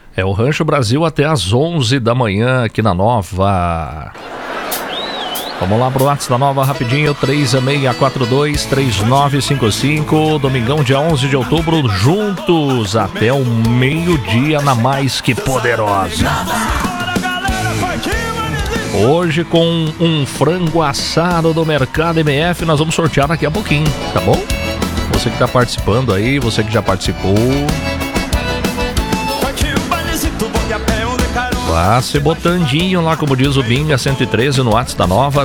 É o Rancho Brasil até às 11 da manhã aqui na Nova. Vamos lá pro WhatsApp da Nova rapidinho, 3642-3955. Domingão, dia 11 de outubro, juntos até o meio-dia na Mais Que Poderosa. Hoje com um frango assado do Mercado MF, nós vamos sortear daqui a pouquinho, tá bom? Você que tá participando aí, você que já participou, vá se botandinho lá, como diz o Binga 113 no WhatsApp da Nova,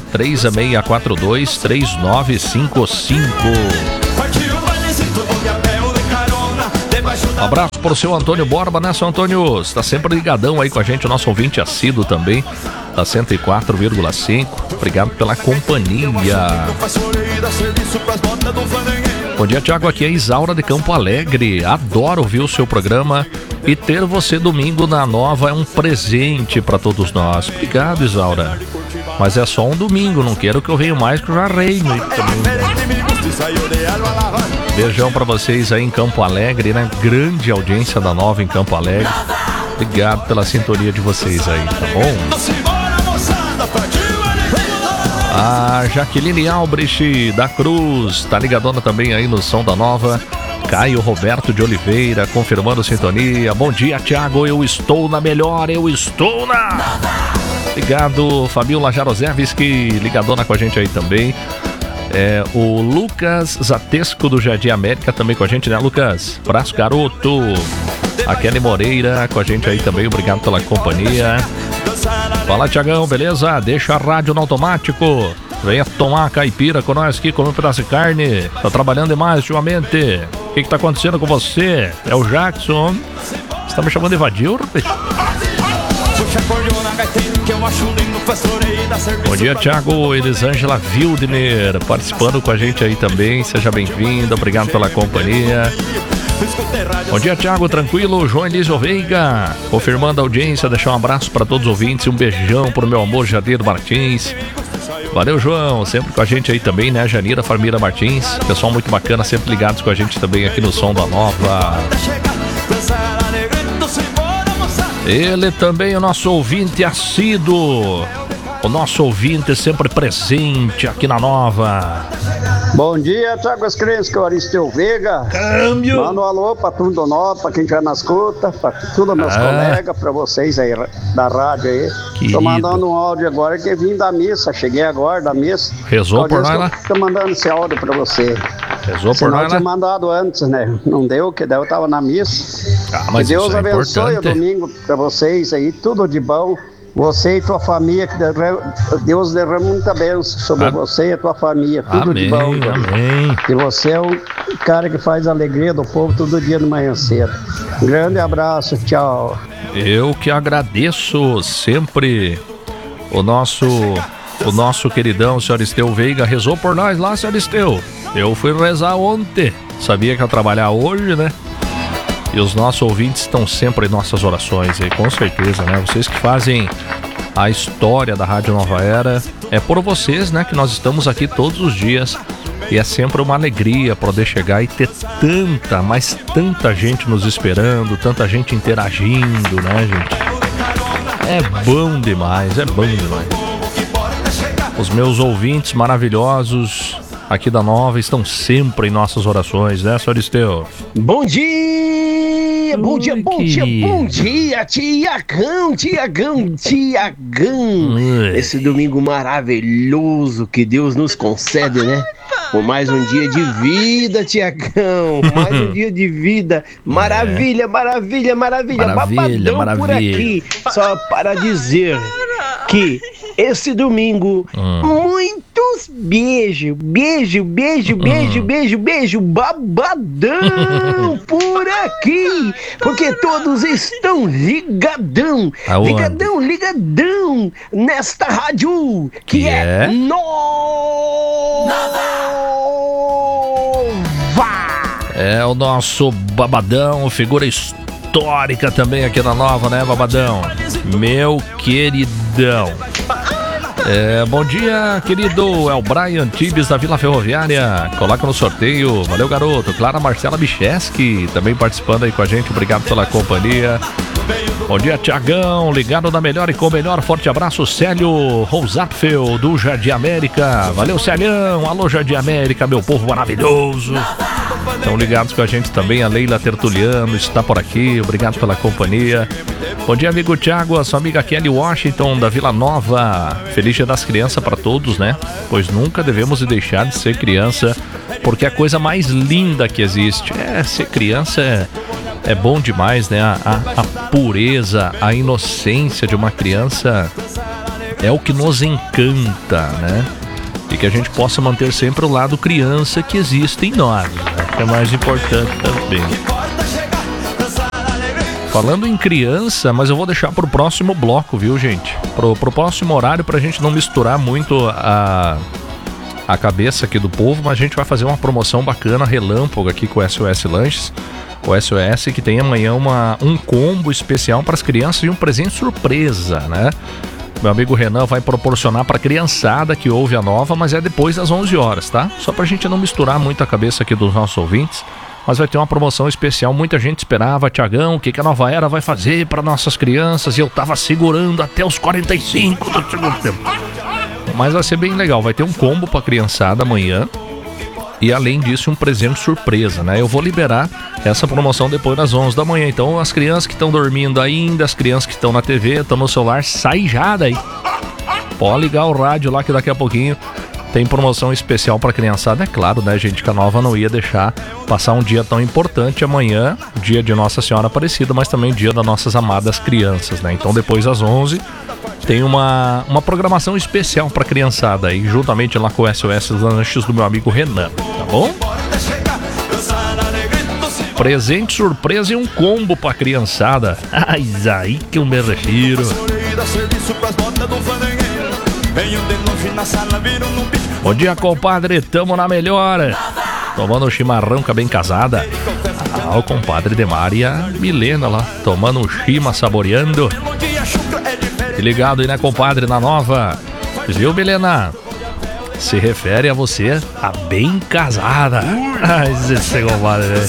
3642-3955. Abraço pro seu Antônio Borba, né, seu Antônio? Está sempre ligadão aí com a gente, o nosso ouvinte assíduo também, da 104,5. Obrigado pela companhia. Bom dia, Thiago. Aqui é Isaura de Campo Alegre. Adoro ouvir o seu programa e ter você domingo na Nova é um presente para todos nós. Obrigado, Isaura. Mas é só um domingo, não quero que eu venha mais, que eu já reino aí também. Beijão pra vocês aí em Campo Alegre, né? Grande audiência da Nova em Campo Alegre. Obrigado pela sintonia de vocês aí, tá bom? A Jaqueline Albrecht da Cruz tá ligadona também aí no som da Nova. Caio Roberto de Oliveira confirmando sintonia. Bom dia, Thiago, eu estou na melhor, eu estou na... Obrigado, Fabiola Jarozewski, ligadona com a gente aí também. O Lucas Zatesco do Jardim América também com a gente, né, Lucas? Abraço, garoto. A Kelly Moreira com a gente aí também, obrigado pela companhia. Fala, Thiagão, beleza? Deixa a rádio no automático. Venha tomar a caipira com nós aqui, comer um pedaço de carne. Tá trabalhando demais ultimamente. O que tá acontecendo com você? É o Jackson. Você tá me chamando de Evadil, rapaz? Bom dia, Thiago. Elisângela Wildner participando com a gente aí também. Seja bem-vindo, obrigado pela companhia. Bom dia, Thiago, tranquilo? João Elísio Veiga confirmando a audiência, deixar um abraço para todos os ouvintes e um beijão pro meu amor Jadir Martins. Valeu, João, sempre com a gente aí também, né? Janira Farmira Martins, pessoal muito bacana, sempre ligados com a gente também aqui no som da Nova. Ele também, o nosso ouvinte assíduo, o nosso ouvinte sempre presente aqui na Nova. Bom dia, Thiago Ascrense, que é o Aristeu Veiga. Câmbio! Manda um alô pra tudo nós, pra quem já na escuta, pra todos meus colegas, pra vocês aí da rádio aí. Querido. Tô mandando um áudio agora que vim da missa, cheguei agora da missa. Rezou por nós lá? Tô mandando esse áudio pra você. Rezou por nós lá? Eu tinha mandado antes, né? Não deu, que daí eu tava na missa. Mas que Deus isso é abençoe importante. o domingo pra vocês aí, tudo de bom. Você e tua família, que Deus derrama muita bênção sobre você e a tua família, tudo amém, de bom. Amém. E você é o cara que faz a alegria do povo todo dia de manhã cedo. Um grande abraço, tchau. Eu que agradeço sempre o nosso queridão, senhor Esteu Veiga. Rezou por nós lá, senhor Esteu. Eu fui rezar ontem, sabia que ia trabalhar hoje, né? E os nossos ouvintes estão sempre em nossas orações aí, com certeza, né? Vocês que fazem a história da Rádio Nova Era. É por vocês, né, que nós estamos aqui todos os dias. E é sempre uma alegria poder chegar e ter tanta, mas tanta gente nos esperando, tanta gente interagindo, né, gente? É bom demais, é bom demais. Os meus ouvintes maravilhosos aqui da Nova estão sempre em nossas orações, né, senhor Esteu? Bom dia, bom dia, bom dia, bom dia, Tiagão. Esse domingo maravilhoso que Deus nos concede, né? Por mais um dia de vida, Tiagão. Mais um dia de vida. Maravilha. Babadão por aqui. Só para dizer que esse domingo, muitos beijo, babadão por aqui, porque todos estão ligadão, ligadão nesta rádio que é Nova. É o nosso babadão, figura histórica também aqui na Nova, né, babadão? Meu queridão. Bom dia, querido. É o Brian Tibes da Vila Ferroviária. Coloca no sorteio. Valeu, garoto. Clara Marcela Bicheski também participando aí com a gente. Obrigado pela companhia. Bom dia, Tiagão, ligado na melhor e com o melhor. Forte abraço, Célio Rosapfel, do Jardim América. Valeu, Célião. Alô, Jardim América, meu povo maravilhoso. Estão ligados com a gente também, a Leila Tertuliano está por aqui. Obrigado pela companhia. Bom dia, amigo Thiago, a sua amiga Kelly Washington, da Vila Nova. Feliz Dia das Crianças para todos, né? Pois nunca devemos deixar de ser criança, porque é a coisa mais linda que existe. Ser criança é bom demais, né? A pureza, a inocência de uma criança é o que nos encanta, né? E que a gente possa manter sempre o lado criança que existe em nós, né? Que é mais importante também. Falando em criança, mas eu vou deixar pro próximo bloco, viu, gente? Pro próximo horário, pra gente não misturar muito a cabeça aqui do povo, mas a gente vai fazer uma promoção bacana, relâmpago aqui com o SOS Lanches. O SOS que tem amanhã um combo especial para as crianças e um presente surpresa, né? Meu amigo Renan vai proporcionar para a criançada que ouve a Nova, mas é depois das 11 horas, tá? Só pra gente não misturar muito a cabeça aqui dos nossos ouvintes, mas vai ter uma promoção especial. Muita gente esperava, Tiagão, o que a Nova Era vai fazer para nossas crianças, e eu tava segurando até os 45 do segundo tempo. Mas vai ser bem legal, vai ter um combo para a criançada amanhã. E além disso, um presente surpresa, né? Eu vou liberar essa promoção depois das 11 da manhã. Então, as crianças que estão dormindo ainda, as crianças que estão na TV, estão no celular, sai já daí. Pode ligar o rádio lá que daqui a pouquinho tem promoção especial para a criançada. É claro, né, gente, que a Nova não ia deixar passar um dia tão importante amanhã, dia de Nossa Senhora Aparecida, mas também dia das nossas amadas crianças, né? Então, depois das 11... tem uma programação especial pra criançada aí, juntamente lá com o SOS Lanches do meu amigo Renan, tá bom? Presente surpresa e um combo pra criançada. Aí que eu me refiro. Bom dia, compadre, tamo na melhor. Tomando um chimarrão com a bem casada. O compadre Demar e a Milena lá, tomando um chima, saboreando. Ligado aí, né, compadre, na Nova. Viu, Milena? Se refere a você, a bem casada. Ai, esse compadre, né?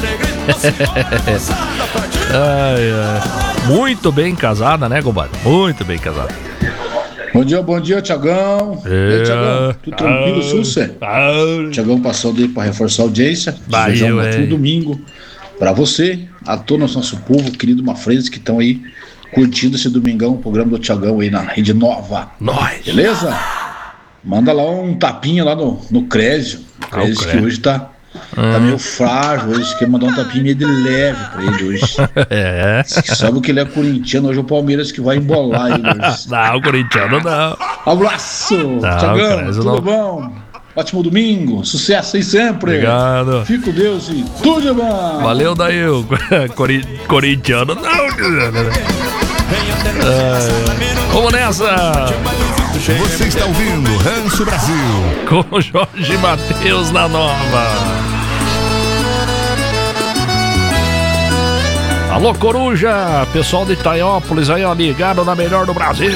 Muito bem casada, né, compadre? Muito bem casada. Bom dia, Tiagão. E aí, Tiagão? Tudo tranquilo, Sussa? Tiagão passou aí pra reforçar a audiência. Desejando um ótimo domingo pra você, a todo o nosso povo, querido Mafreses, que estão aí curtindo esse domingão, o programa do Tiagão aí na Rede Nova. Nós. Beleza? Manda lá um tapinha lá no Crésio. O Crésio que hoje tá meio frágil, hoje quer mandar um tapinha meio de leve pra ele hoje. Sabe que ele é corintiano, hoje é o Palmeiras que vai embolar ele hoje. Não, o corintiano não. Abraço, Tiagão, tudo não. Bom? Ótimo domingo, sucesso aí sempre. Obrigado. Fica com Deus e tudo de bom. Valeu, daí, o corintiano não. Vamos nessa. Você está ouvindo Rancho Brasil com Jorge Mateus na Nova. Alô, Coruja, pessoal de Itaiópolis aí, ó, ligado na melhor do Brasil.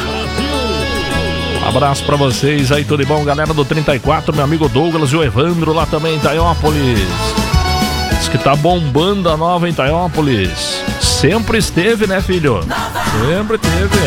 Abraço pra vocês aí, tudo de bom, galera do 34, meu amigo Douglas e o Evandro lá também em Itaiópolis. Diz que tá bombando a Nova em Itaiópolis. Sempre esteve, né, filho? Sempre teve.